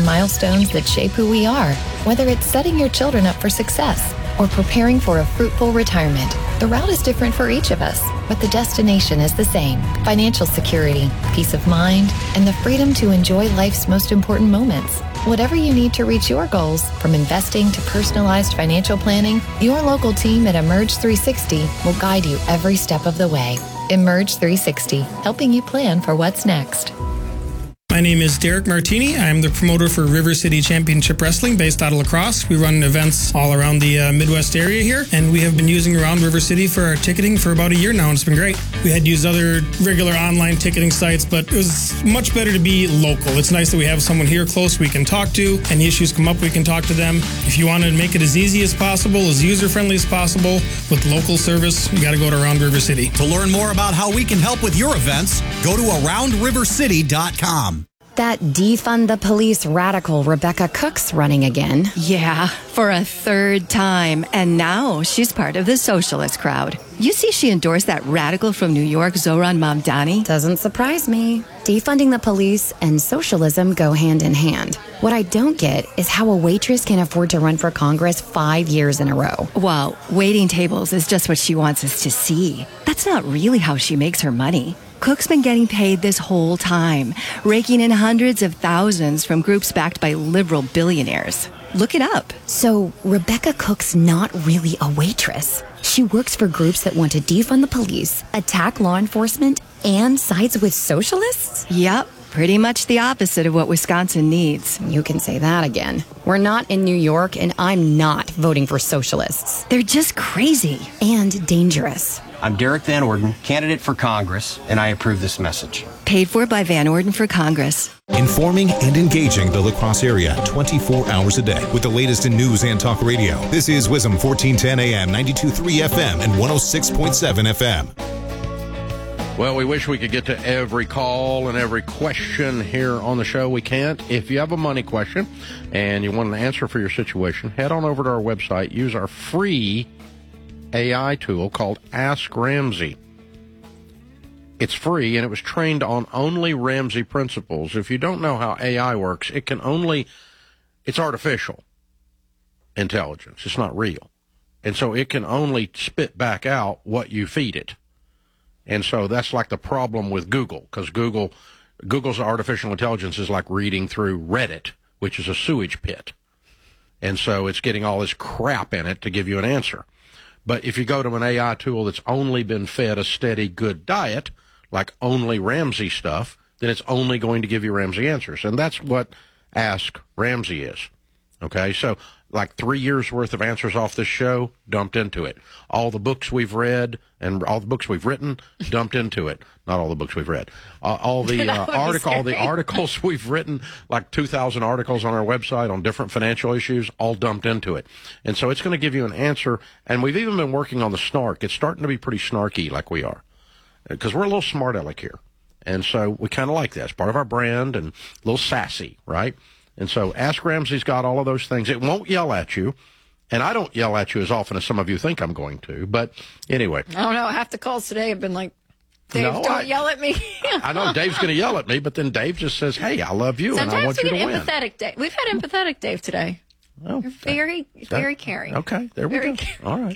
on milestones that shape who we are. Whether it's setting your children up for success or preparing for a fruitful retirement, the route is different for each of us, but the destination is the same. Financial security, peace of mind, and the freedom to enjoy life's most important moments. Whatever you need to reach your goals, from investing to personalized financial planning, your local team at Emerge 360 will guide you every step of the way. Emerge 360, helping you plan for what's next. My name is Derek Martini. I'm the promoter for River City Championship Wrestling based out of La Crosse. We run events all around the Midwest area here, and we have been using Around River City for our ticketing for about a year now, and it's been great. We had used other regular online ticketing sites, but it was much better to be local. It's nice that we have someone here close we can talk to. Any issues come up, we can talk to them. If you want to make it as easy as possible, as user-friendly as possible, with local service, you got to go to Around River City. To learn more about how we can help with your events, go to AroundRiverCity.com. That defund the police radical Rebecca Cook's running again. Yeah, for a third time. And now she's part of the socialist crowd. You see she endorsed that radical from New York, Zohran Mamdani? Doesn't surprise me. Defunding the police and socialism go hand in hand. What I don't get is how a waitress can afford to run for Congress 5 years in a row. Well, waiting tables is just what she wants us to see. That's not really how she makes her money. Cook's been getting paid this whole time, raking in hundreds of thousands from groups backed by liberal billionaires. Look it up. So Rebecca Cook's not really a waitress. She works for groups that want to defund the police, attack law enforcement, and sides with socialists? Yep. Pretty much the opposite of what Wisconsin needs. You can say that again. We're not in New York, and I'm not voting for socialists. They're just crazy. And dangerous. I'm Derek Van Orden, candidate for Congress, and I approve this message. Paid for by Van Orden for Congress. Informing and engaging the La Crosse area 24 hours a day with the latest in news and talk radio. This is WISM 1410 AM, 92.3 FM, and 106.7 FM. Well, we wish we could get to every call and every question here on the show. We can't. If you have a money question and you want an answer for your situation, head on over to our website. Use our free AI tool called Ask Ramsey. It's free, and it was trained on only Ramsey principles. If you don't know how AI works, it's artificial intelligence. It's not real. And so it can only spit back out what you feed it. And so that's like the problem with Google, because Google's artificial intelligence is like reading through Reddit, which is a sewage pit. And so it's getting all this crap in it to give you an answer. But if you go to an AI tool that's only been fed a steady, good diet, like only Ramsey stuff, then it's only going to give you Ramsey answers. And that's what Ask Ramsey is. Okay, so like 3 years worth of answers off this show dumped into it. All the books we've read and all the books we've written dumped into it. Not all the books we've read. All the articles we've written, like 2,000 articles on our website on different financial issues, all dumped into it. And so it's going to give you an answer. And we've even been working on the snark. It's starting to be pretty snarky, like we are, because we're a little smart aleck here. And so we kind of like that. It's part of our brand and a little sassy, right? And so Ask Ramsey's got all of those things. It won't yell at you, and I don't yell at you as often as some of you think I'm going to. But anyway. I don't know. Half the calls today have been like, Dave, don't yell at me. I know Dave's going to yell at me, but then Dave just says, hey, I love you, sometimes and I want you to win. Empathetic Dave. We've had empathetic Dave today. Oh, You're very caring. Okay, there we go. All right.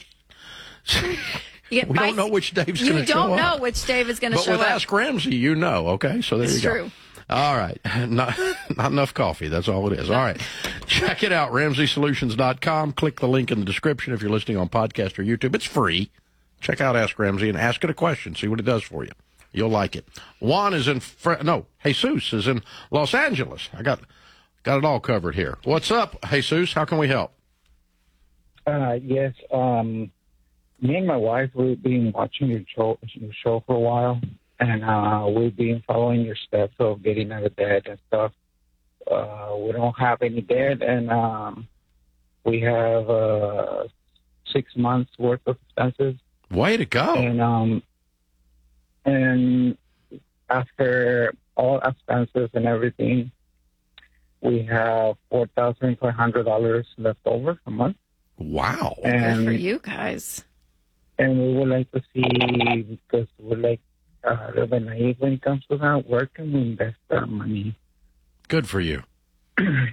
We don't know which Dave's going to show up. You don't know which Dave is going to show up. But with Ask Ramsey, you know, okay? So there you go. It's true. All right. Not enough coffee. That's all it is. All right. Check it out, RamseySolutions.com. Click the link in the description if you're listening on podcast or YouTube. It's free. Check out Ask Ramsey and ask it a question. See what it does for you. You'll like it. Jesus is in Los Angeles. I got it all covered here. What's up, Jesus? How can we help? Yes. Me and my wife, we've been watching your show for a while. And we've been following your steps of getting out of debt and stuff. We don't have any debt, and we have 6 months worth of expenses. Way to go! And after all expenses and everything, we have $4,500 left over a month. Wow! Good for you guys. And we would like to see, because we're like a little bit naive when it comes to that, where can we invest our money? Good for you.